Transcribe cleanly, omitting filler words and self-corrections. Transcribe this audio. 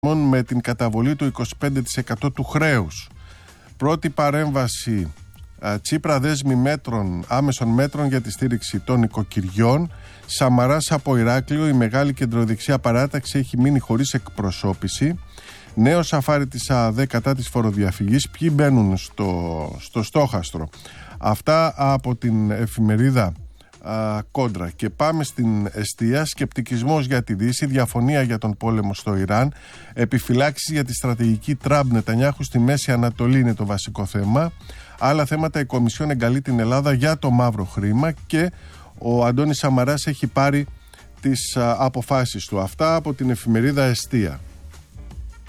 με την καταβολή του 25% του χρέους. Πρώτη παρέμβαση Τσίπρα, δέσμη μέτρων, άμεσων μέτρων για τη στήριξη των οικοκυριών. Σαμαράς από Ηράκλειο, η μεγάλη κεντροδεξιά παράταξη έχει μείνει χωρίς εκπροσώπηση. Νέο σαφάρι της ΑΔΕ κατά της φοροδιαφυγής. Ποιοι μπαίνουν στο στόχαστρο. Αυτά από την εφημερίδα Κόντρα. Και πάμε στην εστία. Σκεπτικισμός για τη Δύση, διαφωνία για τον πόλεμο στο Ιράν, επιφυλάξεις για τη στρατηγική Τραμπ Νετανιάχου στη Μέση Ανατολή είναι το βασικό θέμα. Άλλα θέματα, η Κομισιόν εγκαλεί την Ελλάδα για το μαύρο χρήμα και ο Αντώνης Σαμαράς έχει πάρει τις αποφάσεις του. Αυτά από την εφημερίδα Εστία.